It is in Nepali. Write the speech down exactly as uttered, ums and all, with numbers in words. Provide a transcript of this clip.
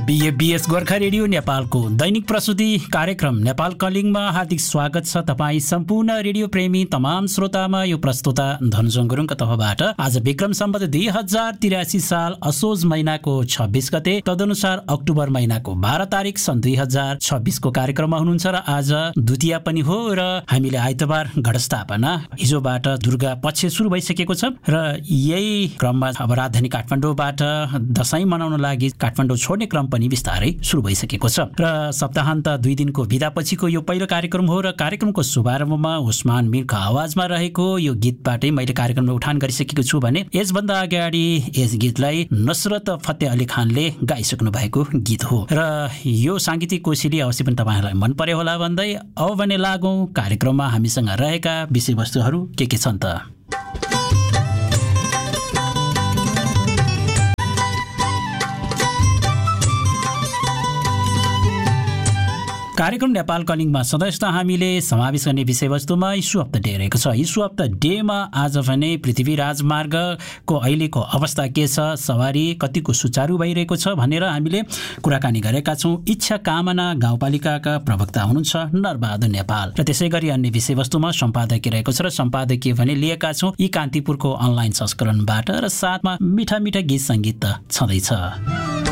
बीएबीएस गोर्खा रेडियो नेपालको दैनिक प्रस्तुति कार्यक्रम नेपाल कलिङमा हार्दिक स्वागत छ। तपाईँ सम्पूर्ण रेडियो प्रेमी तमाम श्रोतामा यो प्रस्तुता धनजोङ गुरुङका तर्फबाट आज विक्रम सम्वत दुई हजार तिरासी साल असोज महिनाको छब्बीस गते तदनुसार अक्टोबर महिनाको बाह्र तारिक सन् दुई हजार छब्बीसको कार्यक्रममा हुनुहुन्छ र आज द्वितीय पनि हो र हामीले आइतबार घटस्थापना हिजोबाट दुर्गा पक्ष सुरु भइसकेको छ र यही क्रममा अब राजधानी काठमाडौँबाट दशैं मनाउन लागि काठमाडौँ छोड्ने क्रम पनि बिस्तारै सुरु भइसकेको छ र सप्ताहान्त दुई दिनको बिदापछिको यो पहिलो कार्यक्रम हो र कार्यक्रमको शुभारम्भमा उस्मान मीरको आवाजमा रहेको यो गीतबाटै मैले कार्यक्रममा उठान गरिसकेको छु भने यसभन्दा अगाडि यस गीतलाई नुसरत फतेह अली खानले गाइसक्नु भएको गीत हो र यो साङ्गीतिक कोसेली अवश्य पनि तपाईँहरूलाई मन पर्यो होला भन्दै अब भने लागौँ कार्यक्रममा हामीसँग रहेका विषयवस्तुहरू के के छन् त। कार्यक्रम नेपाल कलिङमा सधैँ हामीले समावेश गर्ने विषयवस्तुमा इस्यु अफ द डे रहेको छ। इस्यु अफ द डेमा आज भने पृथ्वी राजमार्गको अहिलेको अवस्था के छ, सवारी कतिको सुचारू भइरहेको छ भनेर हामीले कुराकानी गरेका छौँ। इच्छा कामना गाउँपालिकाका प्रवक्ता हुनुहुन्छ नरबहादुर नेपाल र त्यसै गरी अन्य विषयवस्तुमा सम्पादकीय रहेको छ र सम्पादकीय भने लिएका छौँ यी कान्तिपुरको अनलाइन संस्करणबाट र साथमा मिठा मिठा गीत सङ्गीत त छँदैछ।